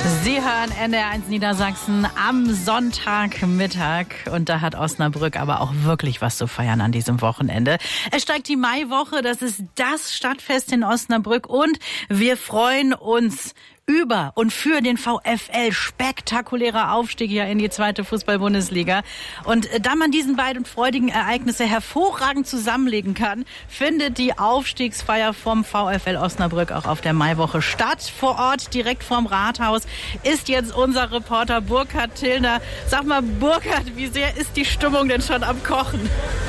Sie hören NDR1 Niedersachsen am Sonntagmittag. Und da hat Osnabrück aber auch wirklich was zu feiern an diesem Wochenende. Es steigt die Maiwoche, das ist das Stadtfest in Osnabrück. Und wir freuen uns über und für den VfL. Spektakulärer Aufstieg hier in die 2. Fußball-Bundesliga. Und da man diesen beiden freudigen Ereignisse hervorragend zusammenlegen kann, findet die Aufstiegsfeier vom VfL Osnabrück auch auf der Maiwoche statt. Vor Ort, direkt vorm Rathaus, ist jetzt unser Reporter Burkhard Tillner. Sag mal, Burkhard, wie sehr ist die Stimmung denn schon am Kochen?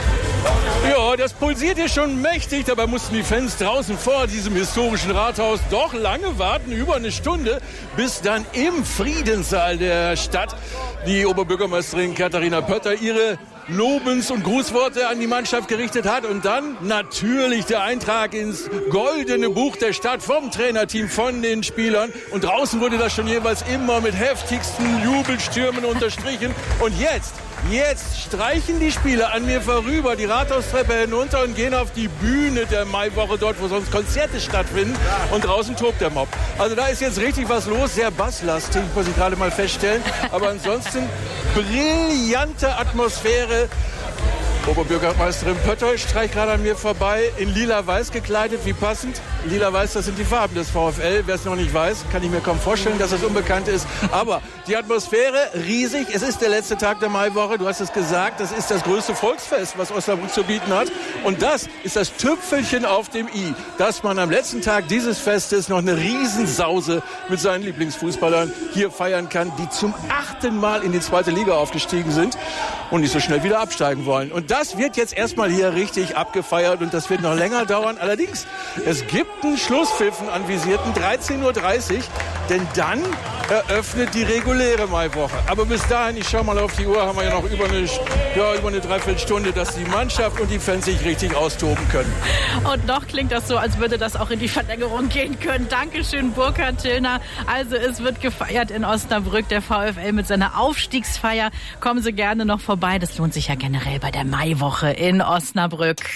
Ja, das pulsiert hier schon mächtig. Dabei mussten die Fans draußen vor diesem historischen Rathaus doch lange warten, über eine Stunde, bis dann im Friedenssaal der Stadt die Oberbürgermeisterin Katharina Pötter ihre Lobens- und Grußworte an die Mannschaft gerichtet hat. Und dann natürlich der Eintrag ins goldene Buch der Stadt vom Trainerteam, von den Spielern. Und draußen wurde das schon jeweils immer mit heftigsten Jubelstürmen unterstrichen. Und jetzt streichen die Spieler an mir vorüber, die Rathaustreppe hinunter und gehen auf die Bühne der Maiwoche, dort wo sonst Konzerte stattfinden. Und draußen tobt der Mob. Also da ist jetzt richtig was los, sehr basslastig, muss ich gerade mal feststellen. Aber ansonsten brillante Atmosphäre. Oberbürgermeisterin Pötter streicht gerade an mir vorbei, in lila-weiß gekleidet, wie passend. Lila-weiß, das sind die Farben des VfL. Wer es noch nicht weiß, kann ich mir kaum vorstellen, dass das unbekannt ist. Aber die Atmosphäre riesig. Es ist der letzte Tag der Maiwoche. Du hast es gesagt, das ist das größte Volksfest, was Osnabrück zu bieten hat. Und das ist das Tüpfelchen auf dem i, dass man am letzten Tag dieses Festes noch eine Riesensause mit seinen Lieblingsfußballern hier feiern kann, die zum 8. Mal in die 2. Liga aufgestiegen sind und nicht so schnell wieder absteigen wollen. Und das wird jetzt erstmal hier richtig abgefeiert und das wird noch länger dauern. Allerdings, es gibt einen Schlusspfiff, einen anvisierten, 13:30 Uhr, denn dann eröffnet die reguläre Maiwoche. Aber bis dahin, ich schaue mal auf die Uhr, haben wir ja noch über eine Dreiviertelstunde, dass die Mannschaft und die Fans sich richtig austoben können. Und noch klingt das so, als würde das auch in die Verlängerung gehen können. Dankeschön, Burkhard Tillner. Also es wird gefeiert in Osnabrück, der VfL mit seiner Aufstiegsfeier. Kommen Sie gerne noch vorbei, das lohnt sich ja generell bei der Maiwoche in Osnabrück.